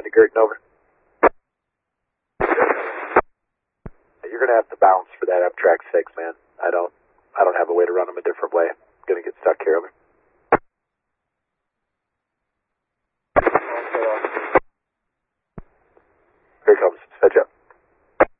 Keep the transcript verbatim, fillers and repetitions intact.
nine to Girton, over. You're going to have to bounce for that Amtrak six, man. I don't, I don't have a way to run them a different way. I'm going to get stuck here, over. Here it comes. Fetch up.